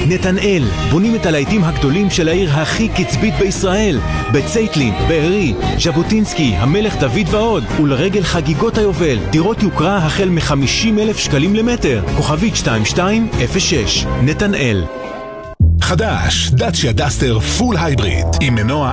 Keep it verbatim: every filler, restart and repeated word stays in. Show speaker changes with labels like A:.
A: נתנאל, בונים את הלהיטים הגדולים של העיר הכי קצבית בישראל. בצייטלין, בארי, ז'בוטינסקי, המלך דוד ועוד. ולרגל חגיגות היובל, דירות יוקרה החל מ-חמישים אלף שקלים למטר. כוכבית שתיים שתיים אפס שש. נתנאל.
B: חדש, דאצ'יה דאסטר פול הייבריד עם מנוע